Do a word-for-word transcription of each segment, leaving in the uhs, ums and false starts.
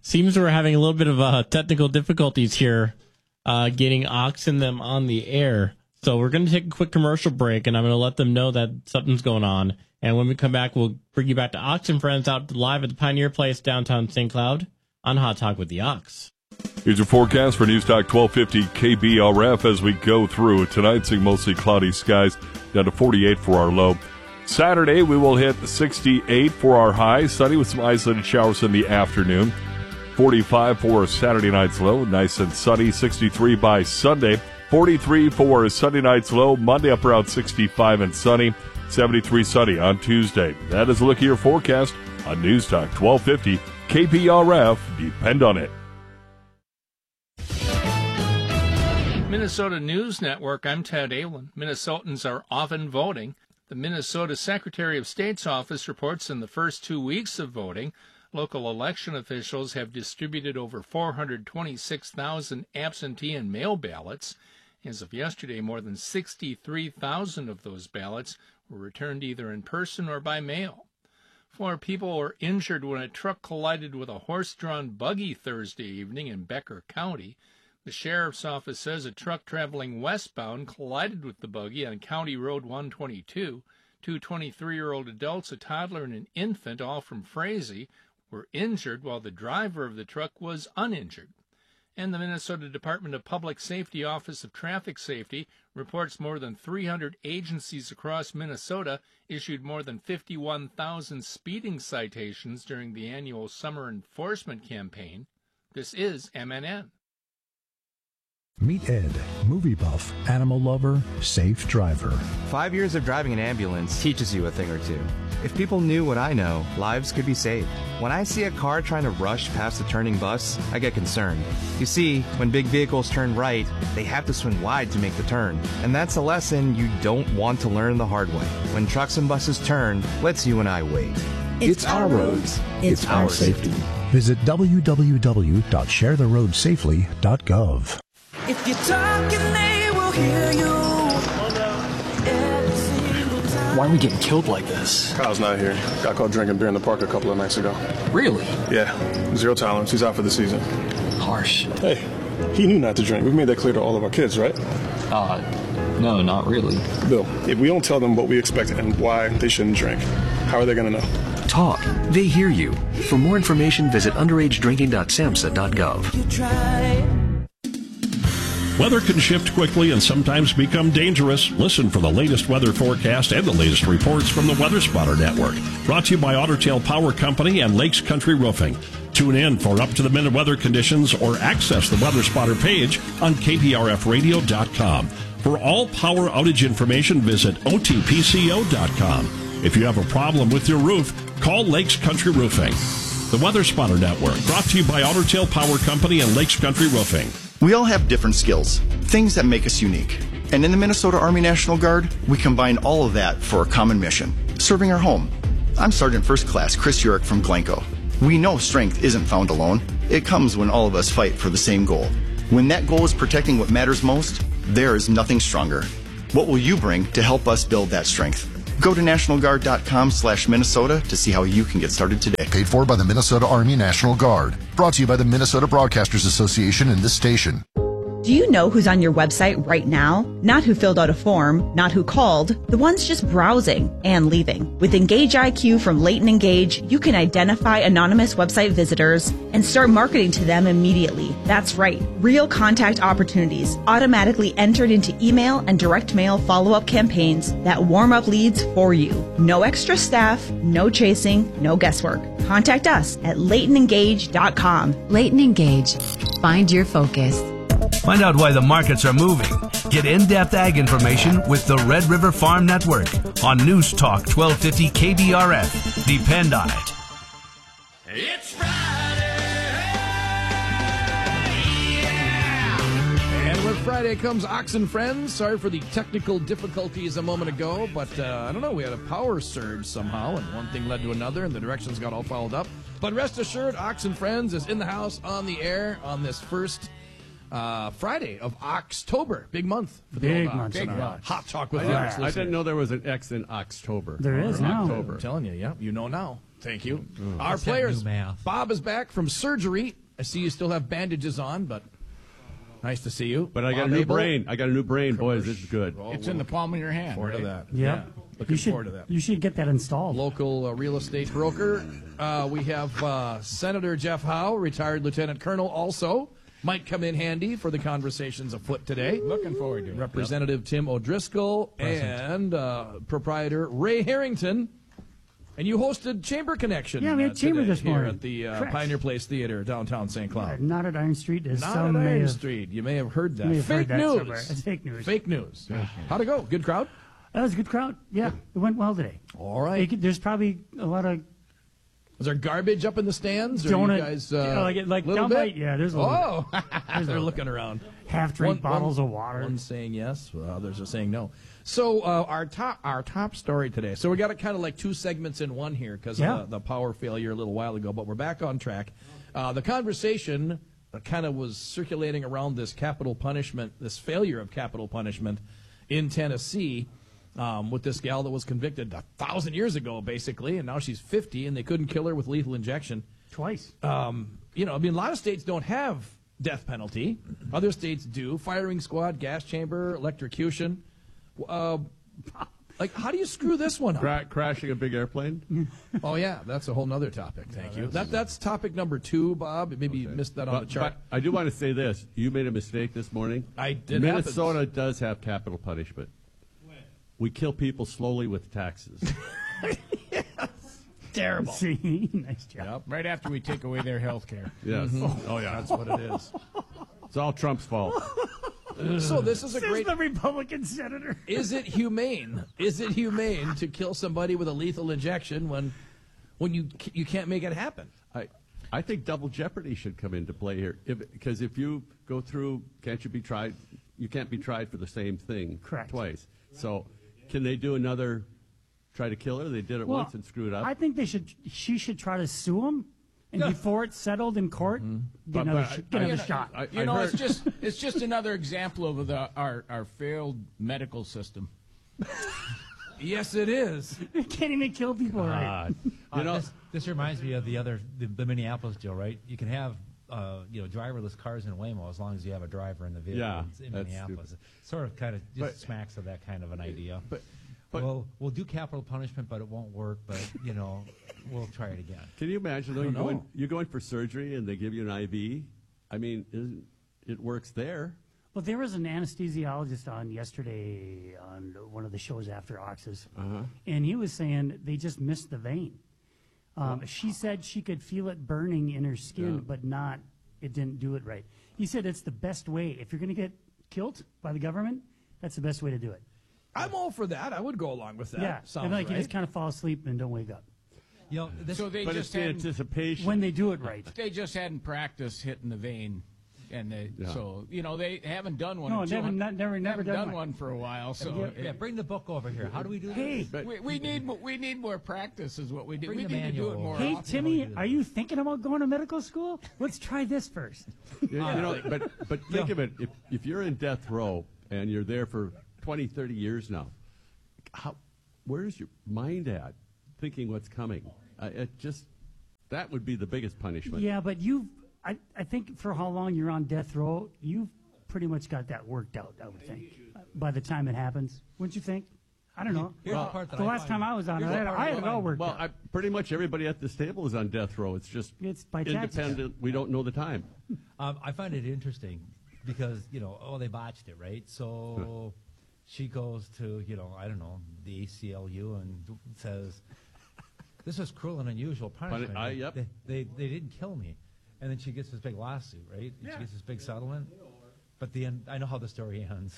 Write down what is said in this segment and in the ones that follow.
seems we're having a little bit of uh, technical difficulties here uh, getting Ox and them on the air. So we're going to take a quick commercial break, and I'm going to let them know that something's going on. And when we come back, we'll bring you back to Ox and Friends out live at the Pioneer Place, downtown Saint Cloud, on Hot Talk with the Ox. Here's your forecast for News Talk twelve fifty K B R F as we go through. Tonight, seeing mostly cloudy skies, down to forty-eight for our low. Saturday, we will hit sixty-eight for our high, sunny with some isolated showers in the afternoon. forty-five for Saturday night's low, nice and sunny. sixty-three by Sunday. forty-three for Sunday night's low, Monday up around sixty-five and sunny. seventy-three sunny on Tuesday. That is a look at your forecast on News Talk twelve fifty K B R F. Depend on it. Minnesota News Network, I'm Ted Allen. Minnesotans are often voting. The Minnesota Secretary of State's office reports in the first two weeks of voting, local election officials have distributed over four hundred twenty-six thousand absentee and mail ballots. As of yesterday, more than sixty-three thousand of those ballots were returned either in person or by mail. Four people were injured when a truck collided with a horse-drawn buggy Thursday evening in Becker County. The sheriff's office says a truck traveling westbound collided with the buggy on County Road one twenty-two. Two twenty-three-year-old adults, a toddler, and an infant, all from Frazee, were injured while the driver of the truck was uninjured. And the Minnesota Department of Public Safety Office of Traffic Safety reports more than three hundred agencies across Minnesota issued more than fifty-one thousand speeding citations during the annual summer enforcement campaign. This is M N N. Meet Ed, movie buff, animal lover, safe driver. Five years of driving an ambulance teaches you a thing or two. If people knew what I know, lives could be saved. When I see a car trying to rush past a turning bus, I get concerned. You see, when big vehicles turn right, they have to swing wide to make the turn. And that's a lesson you don't want to learn the hard way. When trucks and buses turn, let's you and I wait. It's, it's our roads. It's, it's our safety. Visit w w w dot share the road safely dot gov. If you're talking, they will hear you. Why are we getting killed like this? Kyle's not here. Got caught drinking beer in the park a couple of nights ago. Really? Yeah. Zero tolerance. He's out for the season. Harsh. Hey, he knew not to drink. We've made that clear to all of our kids, right? Uh, no, not really. Bill, if we don't tell them what we expect and why they shouldn't drink, how are they going to know? Talk. They hear you. For more information, visit underage drinking dot samhsa dot gov. You try. Weather can shift quickly and sometimes become dangerous. Listen for the latest weather forecast and the latest reports from the Weather Spotter Network. Brought to you by Otter Tail Power Company and Lakes Country Roofing. Tune in for up-to-the-minute weather conditions or access the Weather Spotter page on k p r f radio dot com. For all power outage information, visit o t p c o dot com. If you have a problem with your roof, call Lakes Country Roofing. The Weather Spotter Network, brought to you by Otter Tail Power Company and Lakes Country Roofing. We all have different skills, things that make us unique. And in the Minnesota Army National Guard, we combine all of that for a common mission, serving our home. I'm Sergeant First Class Chris Urich from Glencoe. We know strength isn't found alone. It comes when all of us fight for the same goal. When that goal is protecting what matters most, there is nothing stronger. What will you bring to help us build that strength? Go to national guard dot com slash Minnesota to see how you can get started today. Paid for by the Minnesota Army National Guard. Brought to you by the Minnesota Broadcasters Association and this station. Do you know who's on your website right now? Not who filled out a form, not who called, the ones just browsing and leaving. With Engage I Q from Leighton Engage, you can identify anonymous website visitors and start marketing to them immediately. That's right, real contact opportunities automatically entered into email and direct mail follow-up campaigns that warm up leads for you. No extra staff, no chasing, no guesswork. Contact us at leighton engage dot com. Leighton Engage. Find your focus. Find out why the markets are moving. Get in-depth ag information with the Red River Farm Network on News Talk twelve fifty K B R F. Depend on it. It's Friday. Yeah. And with Friday comes Ox and Friends. Sorry for the technical difficulties a moment ago, but uh, I don't know, we had a power surge somehow, and one thing led to another, and the directions got all fouled up. But rest assured, Ox and Friends is in the house, on the air, on this first Uh, Friday of Oxtober. Big month. For the Big old month. Big month. Hot Talk with I, the Ox. I didn't know there was an X in October. There or is now. October. I'm telling you, yeah. You know now. Thank you. Mm. Our What's that players. new math? Bob is back from surgery. I see you still have bandages on, but nice to see you. But I got Bob a new Abel. brain. I got a new brain, boys. This is good. It's in the palm of your hand. Forward right? to that. Yeah. Looking you should, forward to that. You should get that installed. Local uh, real estate broker. Uh, we have uh, Senator Jeff Howe, retired lieutenant colonel, also might come in handy for the conversations afoot today. Looking forward to it. Representative Tim O'Driscoll Present. and uh, proprietor Ray Harrington. And you hosted Chamber Connection. Yeah, we had uh, Chamber today this here morning. at the uh, Correct. Pioneer Place Theater, downtown Saint Cloud. Not at Iron Street, as Not some at may Iron have- Street. You may have heard that. may have Fake heard that news. somewhere. It's fake news. Fake news. How'd it go? Good crowd? That was a good crowd. Yeah, it went well today. All right. It- there's probably a lot of Was there garbage up in the stands? Or donut, you guys, uh, yeah, like, like little down bit? by, yeah, there's a little Oh, bit. There's a they're little looking bit. around. Half-drink One- bottles one- of water. One saying yes, well, others are saying no. So uh, our top our top story today. So we got it kind of like two segments in one here because Yeah. of the, the power failure a little while ago, but we're back on track. Uh, the conversation that kind of was circulating around this capital punishment, this failure of capital punishment in Tennessee. Um, with this gal that was convicted a thousand years ago, basically, and now she's fifty, and they couldn't kill her with lethal injection. Twice. Um, you know, I mean, a lot of states don't have death penalty. Other states do. Firing squad, gas chamber, electrocution. Uh, like, how do you screw this one up? Cra- crashing a big airplane? Oh, yeah, that's a whole nother topic. Thank you. That, that's topic number two, Bob. Maybe you missed that on But, the chart. but I do want to say this. You made a mistake this morning. I did. Minnesota does have capital punishment. We kill people slowly with taxes. Terrible. See, nice job. Yep. Right after we take away their health care. Yes. Mhm. Oh, yeah. That's what it is. It's all Trump's fault. So this is a Says great... the Republican senator. Is it humane? Is it humane to kill somebody with a lethal injection when when you you can't make it happen? I I think double jeopardy should come into play here. If, because if you go through, can't you be tried? You can't be tried for the same thing Correct. twice. So can they do another, try to kill her? They did it Well, once and screwed up. I think they should. She should try to sue him, and before it's settled in court, get But- another, but sh- I- get I- another you know, shot. I- You I know, heard- it's just it's just another example of the our our failed medical system. Yes, it is. You can't even kill people right. God. Uh, You know, this, this reminds me of the other the, the Minneapolis deal, right? You can have uh, you know driverless cars in Waymo as long as you have a driver in the vehicle. Yeah, in that's Minneapolis. stupid. Sort of, kind of, just But- smacks of that kind of an idea. But, but we'll we'll do capital punishment, but it won't work. But you know, we'll try it again. can you imagine though? I You don't go in, know. you go in for surgery and they give you an I V. I mean, isn't, it works there. Well, there was an anesthesiologist on yesterday on one of the shows after Ox's, Uh-huh. and he was saying they just missed the vein. Um, she said she could feel it burning in her skin, Yeah. but not, it didn't do it right. He said it's the best way. If you're going to get killed by the government, that's the best way to do it. I'm all for that. I would go along with that. yeah, Sounds and like right. you just kind of fall asleep and don't wake up. You know, this, So they But just it's the hadn't anticipation. When they do it right. they just hadn't practiced hitting the vein, and they, Yeah. so you know they haven't done one. No, in never, two hundred not, never, never haven't done, done one. one for a while. So yeah, yeah, bring the book over here. How do we do this? Hey, But- we, we need mo- we need more practice. Is what we do. Bring We the need to do it manual. more. hey, often. Timmy, are you thinking about going to medical school? Let's try this first. You, you know, but but think of it. If if you're in death row and you're there for twenty, thirty years now, how where's your mind at? Thinking what's coming. Uh, it just that would be the biggest punishment. Yeah, but you've, I, I think for how long you're on death row, you've pretty much got that worked out, I would think, by the time it happens. Wouldn't you think? I don't know. Here's the part that the I last find- time I was on it, here's I the had, part I I had it all find- worked Well, out. I, pretty much everybody at this table is on death row. It's just It's by taxes. independent. We don't know the time. Um, I find it interesting because, you know, oh, they botched it, right? So she goes to, you know, I don't know, the A C L U and says, this is cruel and unusual punishment. I- yep. they, they, they didn't kill me. And then she gets this big lawsuit, right? And She gets this big settlement. But the end, I know how the story ends.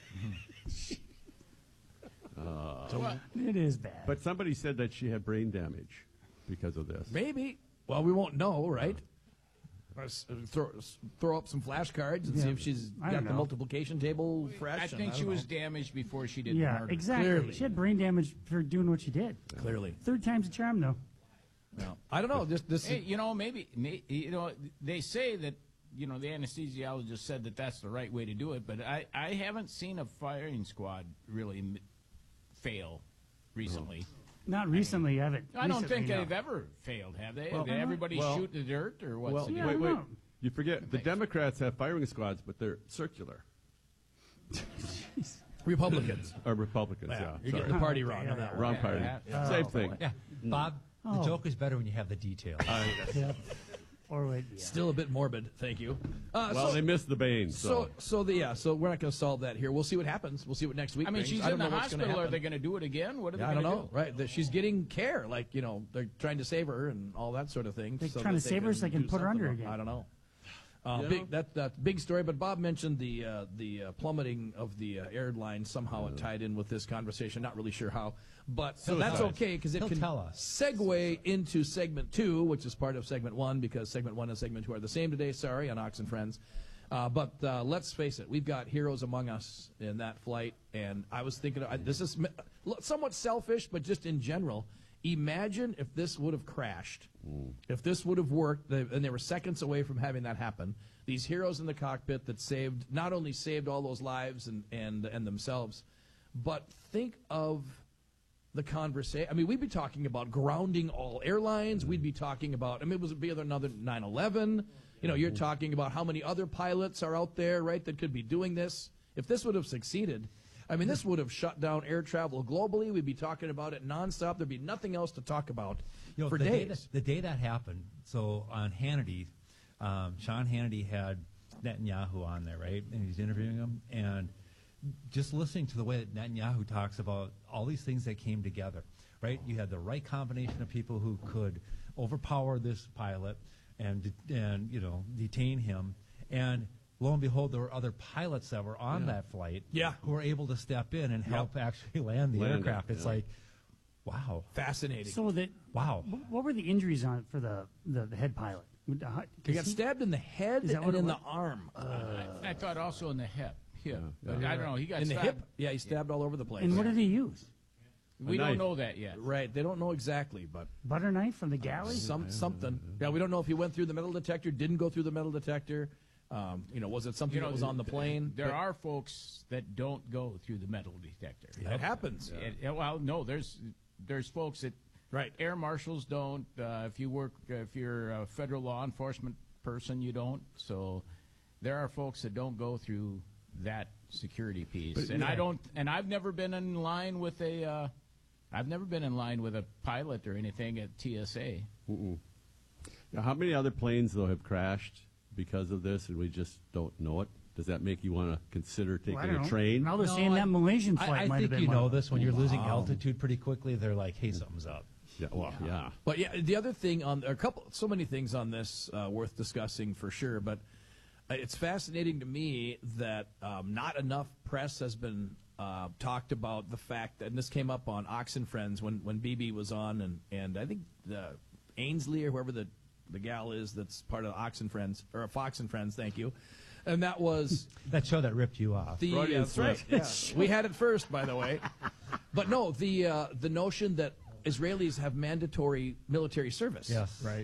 Uh, It is bad. but somebody said that she had brain damage because of this. Maybe. Well, we won't know, right? Let's, uh, Throw, throw up some flashcards and see Yeah. if she's I got don't the know. multiplication table fresh. I and think don't she was know. damaged before she did the yeah, murder. exactly. Clearly. She had brain damage for doing what she did. Clearly. Third time's a charm, though. No. I don't know. This, this Hey, you know, maybe, may, you know, they say that, you know, the anesthesiologist said that that's the right way to do it, but I, I haven't seen a firing squad really m- fail recently. Not recently, I haven't. I don't think recently, no. they've ever failed, have they? Well, Did everybody well, shoot the dirt, or what's Well, the deal? wait, wait. You forget the Democrats have firing squads, but they're circular. Republicans. Or Republicans, Well, yeah. you're sorry. getting the party wrong on that one. Wrong Yeah, party. yeah, yeah. Same Oh, thing. Yeah, Bob, Oh. the joke is better when you have the details. Yep. Or wait, yeah. Still a bit morbid. Thank you. Uh, well, so, they missed the Bane. So, So, so the yeah. So we're not going to solve that here. We'll see what happens. We'll see what next week. I mean, brings. she's I don't in the know what's gonna hospital. Are happen. they going to do it again? What are they Yeah, I don't going know. to do? Right, that she's getting care. Like you know, they're trying to save her and all that sort of thing. They're so trying that to save her so they can do put her something. under again. I don't know. Uh, You big know? that that big story. But Bob mentioned the uh, the uh, plummeting of the uh, airline. Somehow it tied in with this conversation. Not really sure how, but so that's Suicide. okay because it He'll can tell us. segue into segment two, which is part of segment one because segment one and segment two are the same today. Sorry, on Ox and Friends. Uh, but uh, let's face it, we've got heroes among us in that flight, and I was thinking I, this is somewhat selfish, but just in general. Imagine if this would have crashed, Mm. if this would have worked, they- and they were seconds away from having that happen. These heroes in the cockpit that saved, not only saved all those lives and, and, and themselves, but think of the conversation. I mean, we'd be talking about grounding all airlines. We'd be talking about, I mean, it would be another nine eleven. You know, you're talking about how many other pilots are out there, right, that could be doing this. If this would have succeeded, I mean, this would have shut down air travel globally. We'd be talking about it nonstop. There'd be nothing else to talk about You know, for the days. Day that, the day that happened, so on Hannity, um, Sean Hannity had Netanyahu on there, right? And he's interviewing him. And just listening to the way that Netanyahu talks about all these things that came together, right? You had the right combination of people who could overpower this pilot and, and you know, detain him. And lo and behold, there were other pilots that were on Yeah. that flight Yeah. who were able to step in and help actually land the Land it, aircraft. It's yeah. like, wow. Fascinating. So that Wow. wh- what were the injuries on for the the, the head pilot? Would- uh, He got is he- stabbed in the head Is that and what it in the was? arm. I, I thought also in the hip. hip. But Yeah. I don't know. He got in the stabbed. hip. Yeah, he stabbed all over the place. And what did he use? We A don't knife. know that yet. Right, they don't know exactly, but Butter knife from the galley? some something. Yeah, we don't know if he went through the metal detector, didn't go through the metal detector. Um, you know, was it something You know, that was on the plane? There But are folks that don't go through the metal detector. It happens. It- it- well, no, there's there's folks that right. Air marshals don't. Uh, if you work, uh, if you're a federal law enforcement person, you don't. So there are folks that don't go through that security piece. But, and yeah. I don't. And I've never been in line with a. Uh, I've never been in line with a pilot or anything at T S A. Mm-mm. Now, how many other planes though have crashed because of this, and we just don't know it? Does that make you want to consider taking Well, I don't a know. train? Now they're No, saying I- that Malaysian flight I, I might think have been you one know of them. this when you're losing Wow. altitude pretty quickly. They're like, "Hey, something's up." Yeah, well, yeah. But yeah, the other thing on a couple, so many things on this uh, worth discussing for sure. But uh, it's fascinating to me that um, not enough press has been uh, talked about the fact that, and this came up on Ox and Friends when when B B was on, and and I think the Ainsley or whoever the the gal is that's part of Ox and Friends or Fox and Friends. Thank you. And that was That show that ripped you off. the Freudian uh, that's right. slip. Yeah. We had it first, by the way. But no, the uh, the notion that Israelis have mandatory military service. Yes. Right.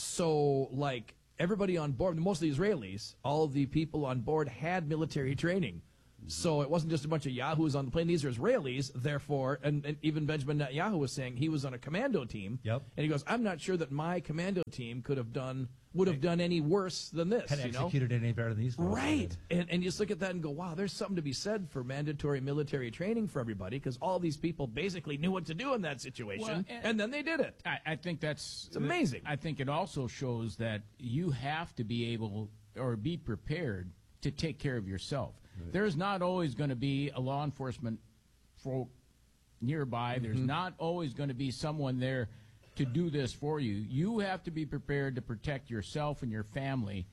So, like everybody on board, most of the Israelis, all of the people on board had military training. So it wasn't just a bunch of yahoos on the plane. These are Israelis, therefore, and, and even Benjamin Netanyahu was saying he was on a commando team. Yep. And he goes, I'm not sure that my commando team could have done would have done any worse than this. Had you know? executed any better than these folks Right. did. And, and you just look at that and go, wow, there's something to be said for mandatory military training for everybody because all these people basically knew what to do in that situation, Well, and, and- then they did it. I, I think that's It's amazing. I think it also shows that you have to be able or be prepared to take care of yourself. There's not always going to be a law enforcement folk nearby. There's Mm-hmm. not always going to be someone there to do this for you. You have to be prepared to protect yourself and your family,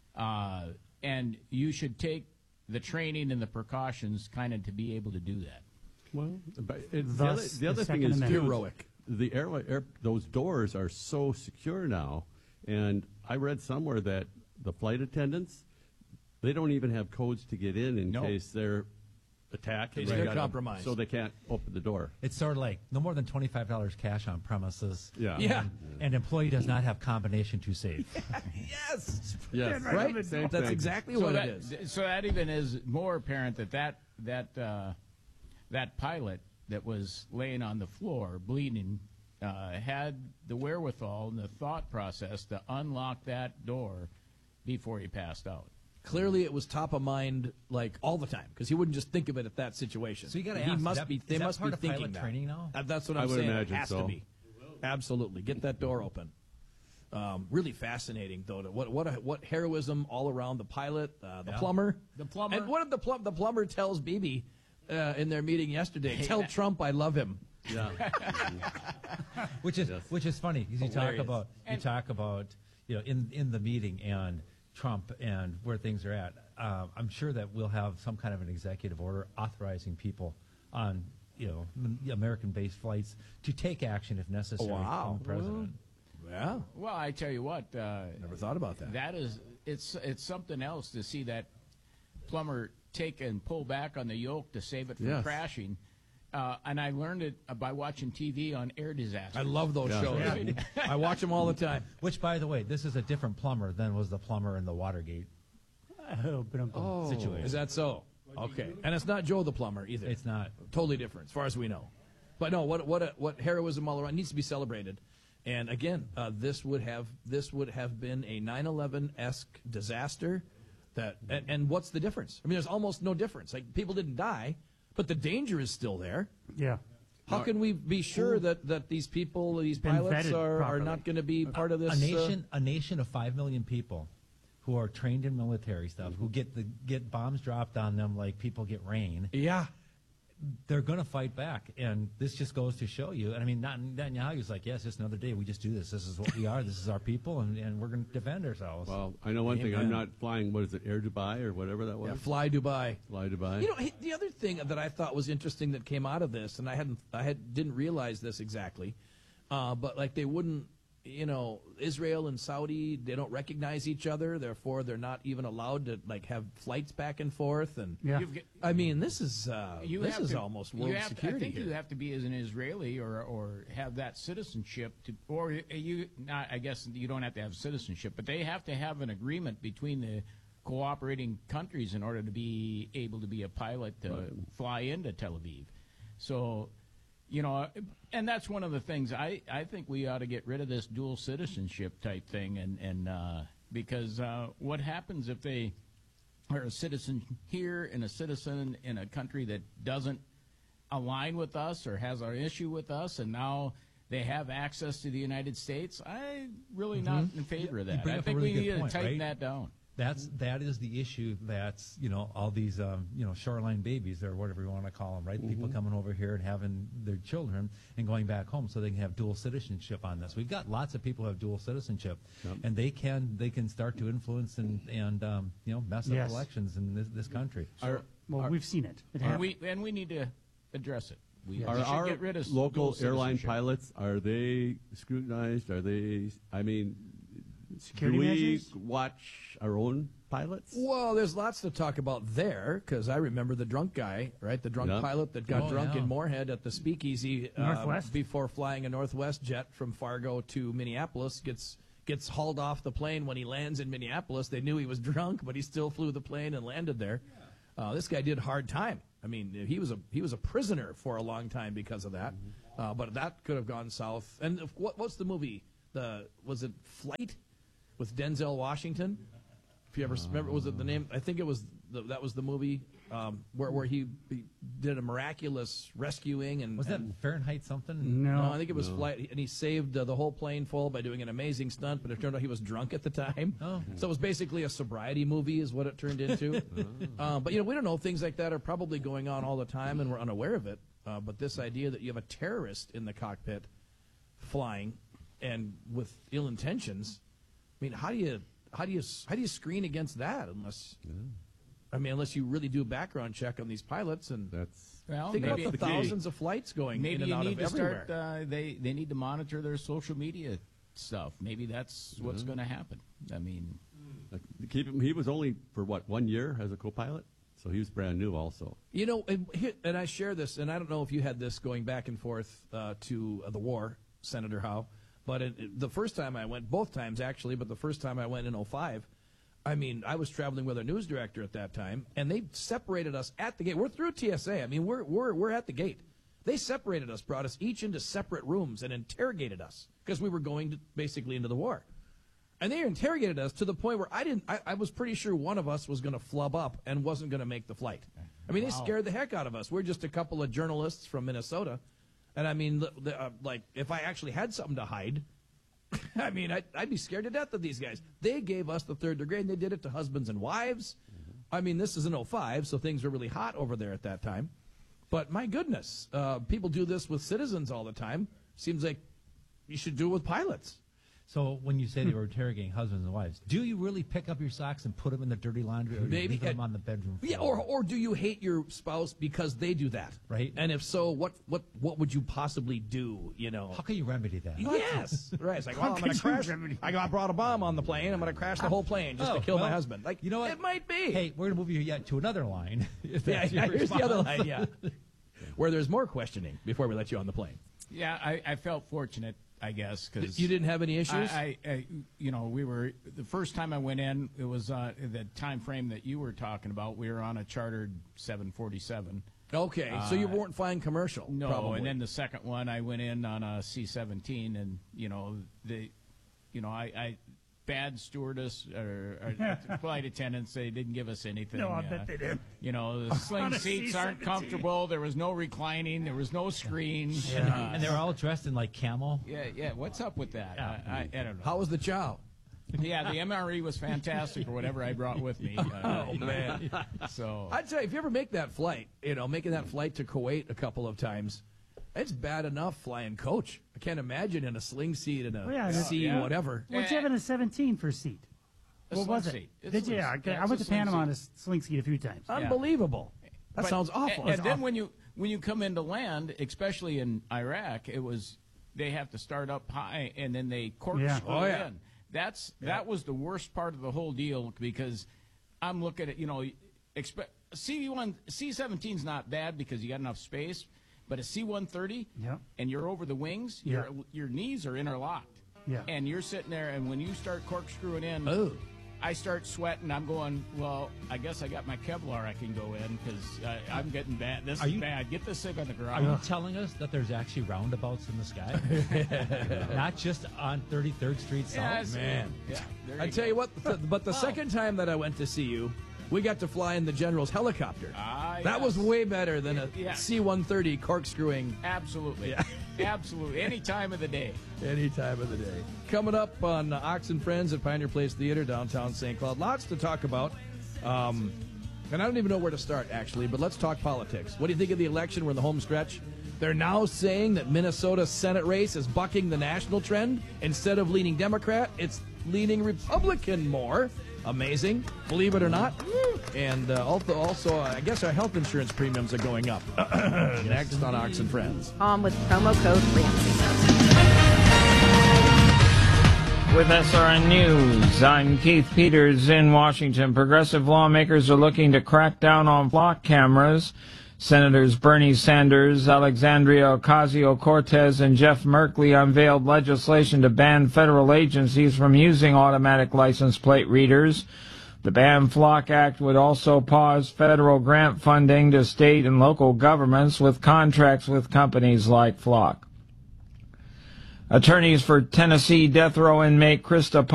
uh, and you should take the training and the precautions kind of to be able to do that. Well, but it, the Thus, other, the the other thing Second is Amendment. too, Heroic. The air, air, those doors are so secure now, and I read somewhere that the flight attendants, they don't even have codes to get in in No. case they're attacked. In and case they they're gotta- compromised. so they can't open the door. It's sort of like no more than twenty-five dollars cash on premises. Yeah. Yeah. And, and employee does not have combination to save. Yes. Yes, Right? Same That's thing. exactly so what that, it is. So that even is more apparent that that that uh, that pilot that was laying on the floor bleeding uh, had the wherewithal and the thought process to unlock that door before he passed out. Clearly, it was top of mind, like all the time, because he wouldn't just think of it at that situation. So you got to He ask, must is that, be. They is that must part be of thinking pilot that. training now? Uh, That's what I I'm would saying. imagine It has so. to be. Absolutely, get that door open. Um, really fascinating, though. To what what a, what heroism all around the pilot, uh, the Yeah. plumber, The plumber. and what did the plum the plumber tells Bibi uh, in their meeting yesterday? Hey, Tell that- Trump I love him. Yeah. which is which is funny because you talk Hilarious. about you And- talk about you know in in the meeting and Trump and where things are at. Um, I'm sure that we'll have some kind of an executive order authorizing people on you know m- American-based flights to take action if necessary. Wow. From the president. Yeah. Well, I tell you what. Uh, Never thought about that. That is, it's it's something else to see that plumber take and pull back on the yoke to save it from Yes. crashing. Uh, and I learned it uh, by watching T V on air disasters. I love those Yeah. shows. Yeah. I watch them all the time. Which, by the way, this is a different plumber than was the plumber in the Watergate Oh, but I'm- Oh, situation. is that so? Okay, and it's not Joe the plumber either. It's not. Totally different, as far as we know. But no, what what a, what heroism all around needs to be celebrated. And again, uh, this would have this would have been a nine eleven-esque disaster. That and, and what's the difference? I mean, there's almost no difference. Like people didn't die, but the danger is still there. Yeah. How can we be sure that, that these people, these Been pilots, vetted are, are properly. not going to be part of this? a nation a nation of five million people who are trained in military stuff, who get the get bombs dropped on them like people get rain. Uh, yeah. They're going to fight back, and this just goes to show you. And I mean, not Netanyahu's like, yes, it's another day. We just do this. This is what we are. This is our people, and, and we're going to defend ourselves. Well, I know one thing. I'm Amen. not flying, what is it, Air Dubai or whatever that was? Yeah, Fly Dubai. Fly Dubai. You know, hey, the other thing that I thought was interesting that came out of this, and I hadn't, I had didn't realize this exactly, uh, but like they wouldn't, you know, Israel and Saudi, they don't recognize each other, therefore they're not even allowed to like have flights back and forth, and Yeah. You've get- I mean, this is uh, You this have is to- almost you world have to- security I think here. you have to be as an Israeli or or have that citizenship to, or you. Not, I guess you don't have to have citizenship, but they have to have an agreement between the cooperating countries in order to be able to be a pilot to Right. fly into Tel Aviv. So, you know, and that's one of the things I I think we ought to get rid of this dual citizenship type thing, and and uh, because uh, what happens if they are a citizen here and a citizen in a country that doesn't align with us or has an issue with us, and now they have access to the United States? I'm really not in favor of You that. bring I up a think really we good need point, to tighten right? that down. That's that is the issue. That's you know all these um, you know shoreline babies or whatever you want to call them, right? People coming over here and having their children and going back home so they can have dual citizenship on this. We've got lots of people who have dual citizenship, Yep. and they can they can start to influence and and um, you know mess up Yes. elections in this, this country. Are, Well, are, we've seen it. It And happens. we and we need to address it. We, are we should our get rid of local dual airline citizenship. pilots, are they scrutinized? Are they, I mean, Security do we measures? watch our own pilots? Well, there's lots to talk about there because I remember the drunk guy, right? The drunk Yep. pilot that got Oh, drunk yeah. in Moorhead at the Speakeasy uh, Northwest? before flying a Northwest jet from Fargo to Minneapolis gets gets hauled off the plane when he lands in Minneapolis. They knew he was drunk, but he still flew the plane and landed there. Uh, this guy did hard time. I mean, he was a he was a prisoner for a long time because of that. Uh, but that could have gone south. And if- what what's the movie? The was it Flight with Denzel Washington? If you ever remember, was it the name? I think it was the, that was the movie um, where where he, he did a miraculous rescuing and Was that and- Fahrenheit something? No. no, I think it was Flight, and he saved uh, the whole plane full by doing an amazing stunt. But it turned out he was drunk at the time, Oh. so it was basically a sobriety movie, is what it turned into. um, but you know, we don't know, things like that are probably going on all the time, and we're unaware of it. Uh, but this idea that you have a terrorist in the cockpit flying and with ill intentions, I mean, how do you how do you how do you screen against that unless? I mean, unless you really do a background check on these pilots, and That's Well, think about maybe- the the key. thousands of flights going Maybe in and you out need of to everywhere. start. Uh, they they need to monitor their social media stuff. Maybe that's what's going to happen. I mean, uh, keep him. He was only for what, one year as a co-pilot, so he was brand new also. You know, and, here- and I share this, and I don't know if you had this going back and forth uh, to uh, the war, Senator Howe, but it, it- the first time I went, both times actually, but the first time I went in oh five, I mean, I was traveling with our news director at that time, and they separated us at the gate. We're through T S A. I mean, we're we're we're at the gate, They separated us, brought us each into separate rooms, and interrogated us because we were going to, basically into the war. And they interrogated us to the point where I didn't. I, I was pretty sure one of us was going to flub up and wasn't going to make the flight. I mean, they Wow. scared the heck out of us. We're just a couple of journalists from Minnesota, and I mean, the, the, uh, like, if I actually had something to hide, I mean, I'd, I'd be scared to death of these guys. They gave us the third degree, and they did it to husbands and wives. I mean, this is in oh five, so things were really hot over there at that time. But my goodness, uh, people do this with citizens all the time. Seems like you should do it with pilots. So when you say they were interrogating husbands and wives, do you really pick up your socks and put them in the dirty laundry, or do you Maybe leave them uh, on the bedroom floor? Yeah, or or do you hate your spouse because they do that? Right. And if so, what what what would you possibly do? You know. How can you remedy that? Yes. Right. It's like, How well, I'm going could to you crash. remedy- I got brought a bomb on the plane. I'm going to crash the whole plane just Oh, to kill my well, husband. Like, you know what? It might be. Hey, we're going to move you yet to another line. If yeah, that's yeah, your here's the other response. line. Yeah. Where there's more questioning before we let you on the plane. Yeah, I, I felt fortunate, I guess, because You didn't have any issues? I, I, I, you know, we were the first time I went in. It was uh, the time frame that you were talking about. We were on a chartered seven forty-seven. Okay, so you weren't flying commercial. No, probably. and then the second one, I went in on a C seventeen, and you know the, you know, I. I bad stewardess or, or flight attendants, they didn't give us anything. No, I uh, bet they did. You know, the On sling a seats aren't C seventeen. comfortable. There was no reclining. There was no screen. And, Uh, and they were all dressed in like camel. yeah, yeah. What's up with that? I, I, I don't know. How was the chow? Yeah, the M R E was fantastic, or whatever I brought with me. Uh, Oh, man. So I'd say if you ever make that flight, you know, making that flight to Kuwait a couple of times, it's bad enough flying coach. I can't imagine in a sling seat in a Oh, yeah, C yeah. whatever. What'd you have in a seventeen for seat? A What sling was it? seat. It's Did sling you? Yeah, seat. Yeah, I it's went a to sling Panama on seat. a sling seat a few times. Unbelievable. That But- sounds awful. And, and then when you when you come into land, especially in Iraq, it was they have to start up high and then they corkscrew Yeah. Oh, yeah. in. That's that was the worst part of the whole deal because I'm looking at you know expect C one C seventeen's not bad because you got enough space, but a C one thirty Yep. and you're over the wings, Yeah. your your knees are interlocked. Yeah. And you're sitting there, and when you start corkscrewing in, Oh. I start sweating. I'm going, well, I guess I got my Kevlar I can go in because I'm getting bad. This Are is you- bad. Get this thing on the Are ground. you telling us that there's actually roundabouts in the sky? Not just on thirty-third Street South? Yeah, so- Man. Yeah, there I you tell go. you what, th- but the second time that I went to see you, we got to fly in the General's helicopter. Ah, That was yes. way better than a Yeah. C one thirty corkscrewing Absolutely. Yeah. Absolutely. Any time of the day. any time of the day. Coming up on uh, Ox and Friends at Pioneer Place Theater, downtown Saint Cloud. Lots to talk about. Um, and I don't even know where to start, actually, but let's talk politics. What do you think of the election? We're in the home stretch. They're now saying that Minnesota's Senate race is bucking the national trend. Instead of leaning Democrat, it's leaning Republican more. Amazing, believe it or not. And uh, also, also uh, I guess our health insurance premiums are going up. Next on Ox and Friends. Um, with promo code Ramsey. With S R N News, I'm Keith Peters in Washington. Progressive lawmakers are looking to crack down on flock cameras. Senators Bernie Sanders, Alexandria Ocasio-Cortez, and Jeff Merkley unveiled legislation to ban federal agencies from using automatic license plate readers. The Ban Flock Act would also pause federal grant funding to state and local governments with contracts with companies like Flock. Attorneys for Tennessee death row inmate Krista